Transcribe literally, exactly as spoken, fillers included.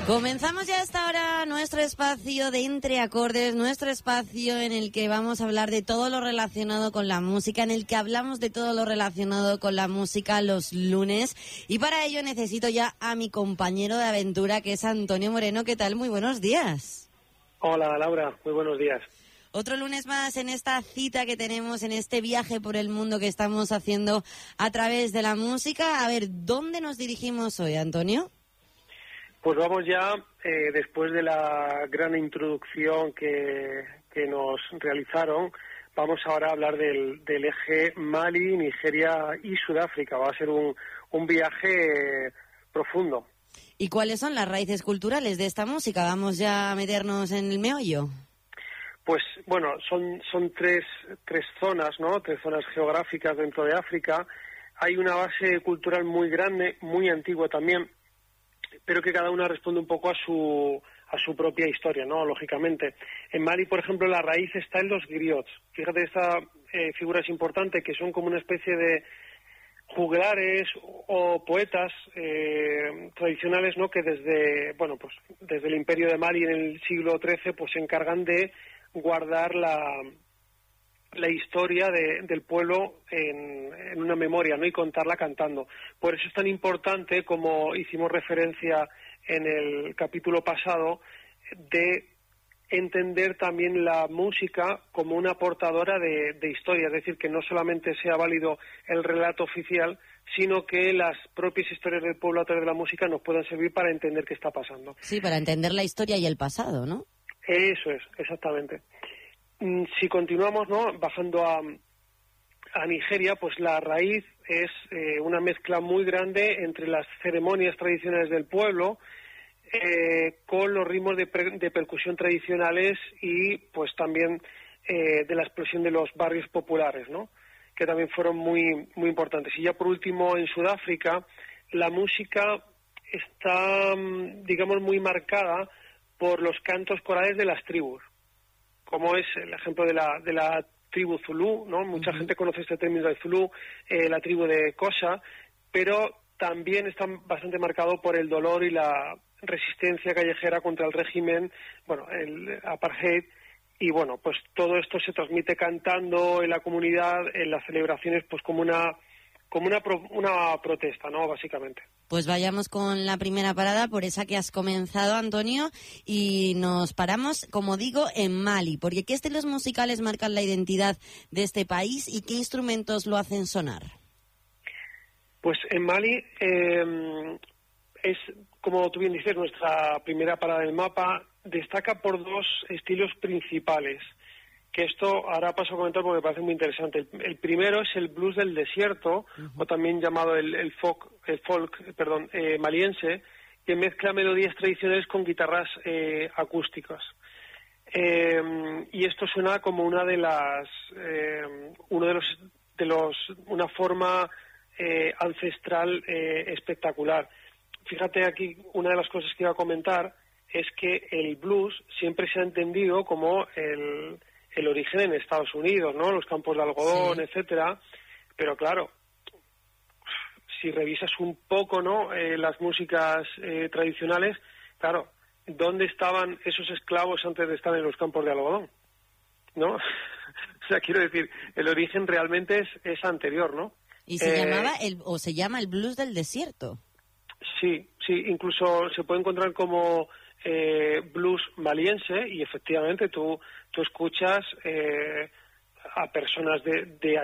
Comenzamos ya hasta ahora nuestro espacio de Entre Acordes, nuestro espacio en el que vamos a hablar de todo lo relacionado con la música, en el que hablamos de todo lo relacionado con la música los lunes. Y para ello necesito ya a mi compañero de aventura, que es Antonio Moreno. ¿Qué tal? Muy buenos días. Hola, Laura. Muy buenos días. Otro lunes más en esta cita que tenemos, en este viaje por el mundo que estamos haciendo a través de la música. A ver, ¿dónde nos dirigimos hoy, Antonio? Pues vamos ya, eh, después de la gran introducción que, que nos realizaron, vamos ahora a hablar del, del eje Mali, Nigeria y Sudáfrica. Va a ser un, un viaje eh, profundo. ¿Y cuáles son las raíces culturales de esta música? Vamos ya a meternos en el meollo. Pues bueno, son, son tres, tres zonas, ¿no? Tres zonas geográficas dentro de África. Hay una base cultural muy grande, muy antigua también, pero que cada una responde un poco a su a su propia historia, ¿no? Lógicamente. En Mali, por ejemplo, la raíz está en los griots. Fíjate, esta eh, figura es importante, que son como una especie de juglares o poetas eh, tradicionales, ¿no? Que desde, bueno, pues desde el Imperio de Mali en el siglo trece, pues se encargan de guardar la la historia de, del pueblo en, en una memoria, ¿no? Y contarla cantando. Por eso es tan importante, como hicimos referencia en el capítulo pasado, de entender también la música como una portadora de, de historia, es decir, que no solamente sea válido el relato oficial, sino que las propias historias del pueblo a través de la música nos puedan servir para entender qué está pasando. Sí, para entender la historia y el pasado, ¿no? Eso es, exactamente. Si continuamos, ¿no? Bajando a, a Nigeria, pues la raíz es eh, una mezcla muy grande entre las ceremonias tradicionales del pueblo eh, con los ritmos de, per, de percusión tradicionales y pues también eh, de la explosión de los barrios populares, ¿no? Que también fueron muy, muy importantes. Y ya por último, en Sudáfrica, la música está, digamos, muy marcada por los cantos corales de las tribus, como es el ejemplo de la de la tribu Zulú, ¿no? Mucha uh-huh. gente conoce este término de Zulú, eh, la tribu de Kosa, pero también está bastante marcado por el dolor y la resistencia callejera contra el régimen, bueno, el apartheid, y bueno, pues todo esto se transmite cantando en la comunidad, en las celebraciones, pues como una como una pro, una protesta, ¿no? Básicamente. Pues vayamos con la primera parada, por esa que has comenzado, Antonio, y nos paramos, como digo, en Mali, porque ¿qué estilos musicales marcan la identidad de este país y qué instrumentos lo hacen sonar? Pues en Mali eh, es, como tú bien dices, nuestra primera parada del mapa, destaca por dos estilos principales, que esto ahora paso a comentar porque me parece muy interesante. El, el primero es el blues del desierto, uh-huh. o también llamado el, el folk, el folk perdón, eh, maliense, que mezcla melodías tradicionales con guitarras eh, acústicas. Eh, y esto suena como una de las, eh, uno de los, de los, una forma eh, ancestral eh, espectacular. Fíjate aquí, una de las cosas que iba a comentar es que el blues siempre se ha entendido como el el origen en Estados Unidos, ¿no? Los campos de algodón, sí, etcétera. Pero claro, si revisas un poco, ¿no? Eh, las músicas eh, tradicionales, claro, ¿dónde estaban esos esclavos antes de estar en los campos de algodón? ¿No? O sea, quiero decir, el origen realmente es, es anterior, ¿no? Y se eh, llamaba el o se llama el blues del desierto. Sí, sí, incluso se puede encontrar como Eh, blues maliense, y efectivamente tú tú escuchas eh, a personas de, de